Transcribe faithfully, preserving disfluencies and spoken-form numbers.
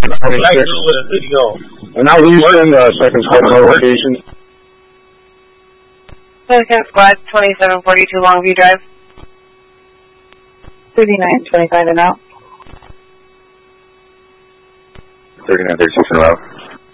And now he's in the second squad location. Second squad, twenty-seven forty-two Longview Drive. thirty-nine twenty-five and out. thirty-nine thirty-six and out.